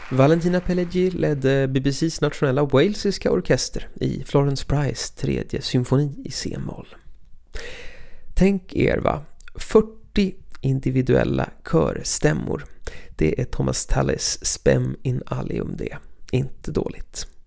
Valentina Pelagier ledde BBCs nationella walesiska orkester i Florence Price tredje symfoni i C-moll. Tänk er 40 individuella körstämmor. Det är Thomas Tallis Spem in Alium det. Inte dåligt.